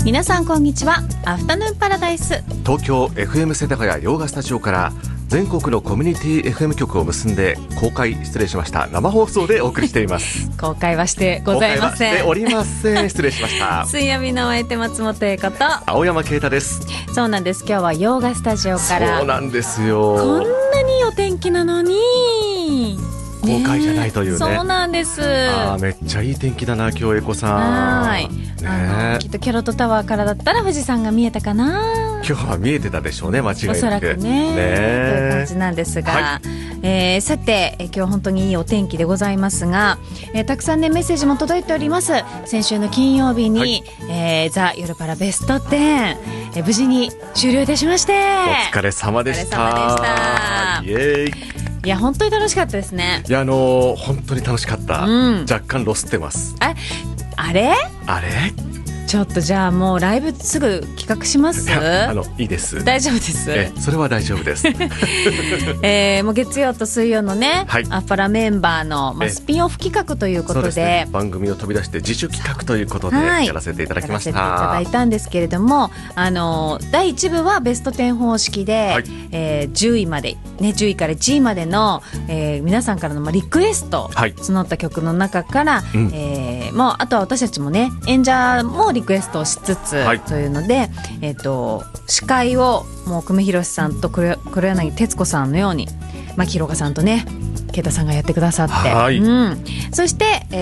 皆さんこんにちは。アフタヌーンパラダイス、 東京 FM 世田谷洋画スタジオから全国のコミュニティ FM 局を結んで失礼しました生放送でお送りしています公開はしてございません。 公開はしておりません。失礼しました水曜日のお相手松本英子と青山啓太です。 そうなんです。今日は洋画スタジオからそうなんですよ。 こんなにいいお天気なのに公開じゃないというね。 そうなんです。 めっちゃいい天気だな今日。英子さん、 はい、きっとキャロットタワーからだったら富士山が見えたかな。 今日は見えてたでしょうね、間違いなく。 おそらく ねという感じなんですが、 はさて、今日は本当にいいお天気でございますが、たくさんねメッセージも届いております。先週の金曜日に、ザ・夜パラベスト10、無事に終了いたしまして、 お疲れ様でした。 お疲れ様でした。 イエーイ。 いや本当に楽しかったですね。 いや本当に楽しかった、若干ロスってます。 あれちょっとじゃあもうライブすぐ企画します。 いいです。 大丈夫です。 それは大丈夫です。 もう月曜と水曜のね、アフパラメンバーの、スピンオフ企画ということ で、ね、 番組を飛び出して自主企画ということでやらせていただきました。 やらせていただいたんですけれども、第1部はベスト10方式で、10位まで、ね、10位から1位までの、皆さんからのリクエスト、募った曲の中から、もうあとは私たちもね演者もリクエストをしつつ、というので、司会をもう久米宏さんと黒柳徹子さんのように牧宏賀さんとね啓太さんがやってくださって、そして、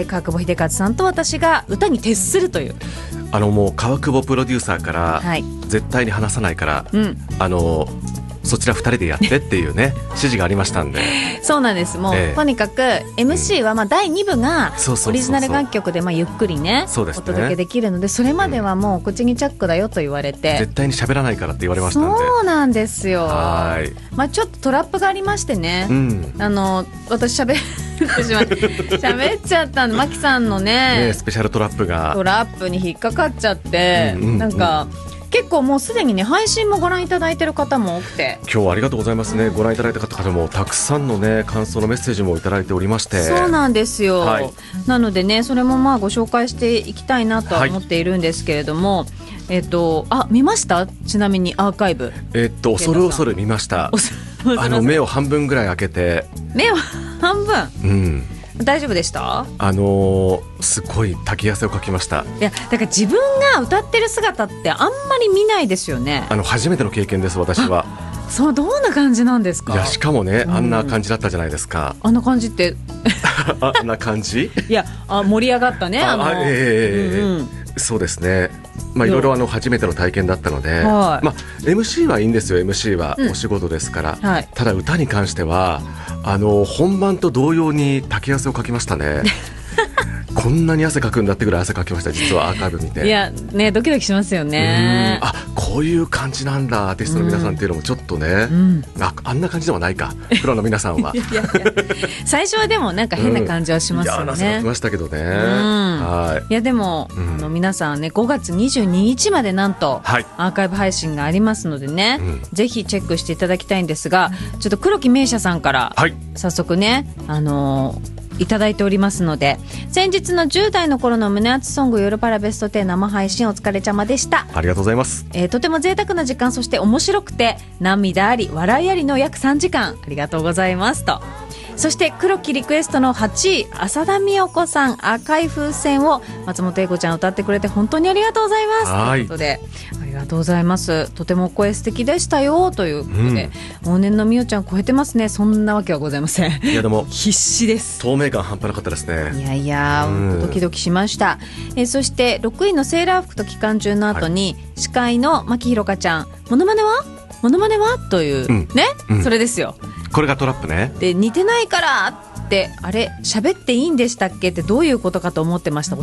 川久保秀和さんと私が歌に徹するというもう川久保プロデューサーから、絶対に話さないから、そちら2人でやってっていうね指示がありましたんで。 そうなんです。もう、とにかく MC は第2部がオリジナル楽曲でゆっくりねお届けできるので、それまではもう口にチャックだよと言われて、 絶対に喋らないからって言われましたんで。 そうなんですよ。ちょっとトラップがありましてね、私喋っちゃったんで、マキさんのねスペシャルトラップに引っかかっちゃって、なんか結構もうすでにね配信もご覧いただいてる方も多くて、 今日はありがとうございますね。ご覧いただいた方もたくさんのね感想のメッセージもいただいておりまして。 そうなんですよ、なのでねそれもご紹介していきたいなとは思っているんですけれども、見ました？ちなみにアーカイブ恐る恐る見ました。目を半分ぐらい開けて。 目を半分、大丈夫でした？ すごい滝汗をかきました。 いやだから自分が歌ってる姿ってあんまり見ないですよね。 初めての経験です、私は。 そうどんな感じなんですか？ いやしかもね、あんな感じだったじゃないですか。 あんな感じってあんな感じいや盛り上がったね。 そうですね。いろいろ初めての体験だったので、MC はいいんですよ。MC はお仕事ですから、ただ歌に関しては本番と同様に滝汗をかきましたね。こんなに汗かくんだってぐらい汗かきました、実はアーカイブ見て。 いやねドキドキしますよね。 こういう感じなんだアーティストの皆さんっていうのもちょっとね、あんな感じではないかプロの皆さんは。いや最初はでもなんか変な感じはしますよね。 汗かきましたけどね。 いやでも、皆さんね5月22日までなんと、アーカイブ配信がありますのでね、ぜひチェックしていただきたいんですが、ちょっと黒木名車さんから、早速ねいただいておりますので、先日の10代の頃の胸熱ソング夜パラベスト10生配信お疲れちゃまでした。 ありがとうございます。 とても贅沢な時間、そして面白くて涙あり笑いありの約3時間ありがとうございますと。そして黒木リクエストの8位浅田美代子さん赤い風船を松本英子ちゃん歌ってくれて本当にありがとうございますということで、ありがとうございます。とても声素敵でしたよということで、往年の美代ちゃん超えてますね。そんなわけはございません。いやでも必死です。 透明感半端なかったですね。 いやドキドキしました。そして6位のセーラー服と機関銃の後に、司会の牧宏香ちゃんモノマネはという、それですよ。 これがトラップね。 で似てないからってあれ喋っていいんでしたっけってどういうことかと思ってました。